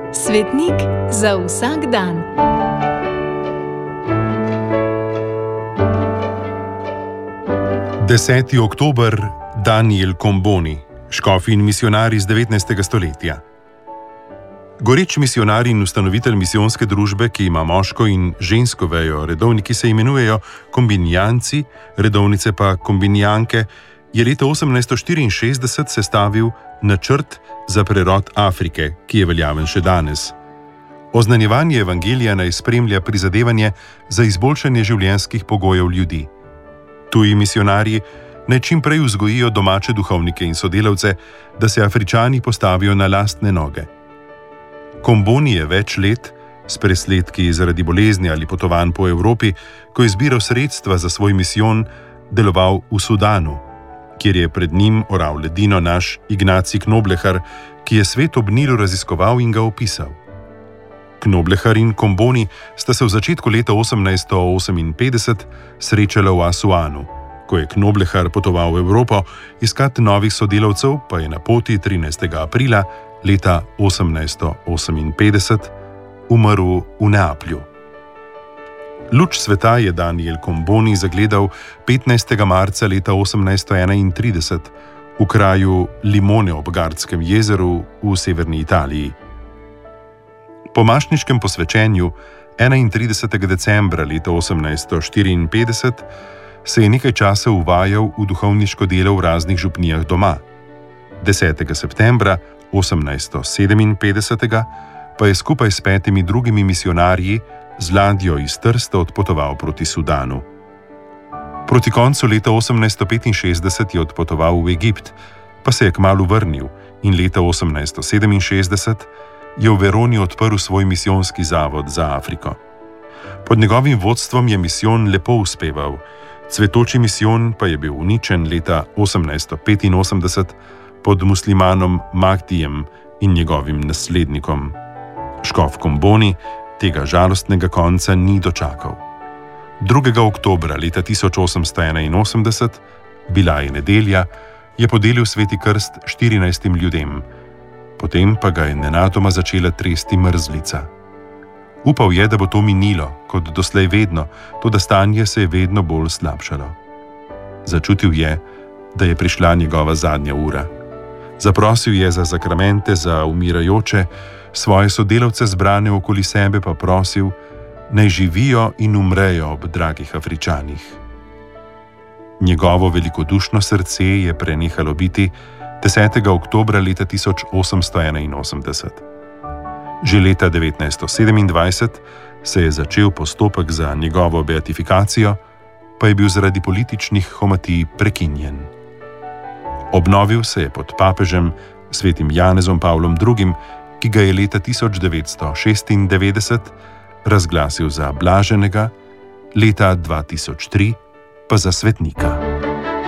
Svetnik za vsak dan. Deseti oktober, Daniel Comboni, škof in misijonar iz 19. stoletja. Goreč misijonar in ustanovitelj misijonske družbe, ki ima moško in žensko vejo, redovniki se imenujejo kombinijanci, redovnice pa kombinijanke, je leta 1864 sestavil načrt za prerod Afrike, ki je veljaven še danes. Oznanjevanje evangelija naj spremlja prizadevanje za izboljšanje življenjskih pogojev ljudi. Tuji misijonarji naj čim prej vzgojijo domače duhovnike in sodelavce, da se Afričani postavijo na lastne noge. Comboni je več let, s presledki zaradi bolezni ali potovanj po Evropi, ko je zbiral sredstva za svoj misijon, deloval v Sudanu, kjer je pred njim oral ledino naš Ignacij Knoblehar, ki je svet ob Nilu raziskoval in ga opisal. Knoblehar in Comboni sta se v začetku leta 1858 srečala v Asuanu. Ko je Knoblehar potoval v Evropo iskat novih sodelavcev, pa je na poti 13. aprila leta 1858 umrl v Neaplju. Luč sveta je Daniel Comboni zagledal 15. marca leta 1831 v kraju Limone ob Gardskem jezeru v severni Italiji. Po mašniškem posvečenju 31. decembra leta 1854 se je nekaj časa uvajal v duhovniško delo v raznih župnijah doma. 10. septembra 1857 pa je skupaj s 5 drugimi misijonarji z ladjo iz Trsta odpotoval proti Sudanu. Proti koncu leta 1865 je odpotoval v Egipt, pa se je kmalu vrnil in leta 1867 je v Veroni odprl svoj misijonski zavod za Afriko. Pod njegovim vodstvom je misijon lepo uspeval, cvetoči misijon pa je bil uničen leta 1885 pod muslimanom Mahdijem in njegovim naslednikom. Škof Comboni tega žalostnega konca ni dočakal. 2. oktobra leta 1881, bila je nedelja, je podelil sveti krst 14 ljudem, potem pa ga je nenadoma začela tresti mrzlica. Upal je, da bo to minilo, kot doslej vedno, toda stanje se je vedno bolj slabšalo. Začutil je, da je prišla njegova zadnja ura. Zaprosil je za zakramente za umirajoče, svoje sodelavce zbrane okoli sebe pa prosil, naj živijo in umrejo ob dragih Afričanih. Njegovo velikodušno srce je prenehalo biti 10. oktobra leta 1881. Že leta 1927 se je začel postopek za njegovo beatifikacijo, pa je bil zaradi političnih homatij prekinjen. Obnovil se je pod papežem, svetim Janezom Pavlom II., ki ga je leta 1996 razglasil za blaženega, leta 2003 pa za svetnika.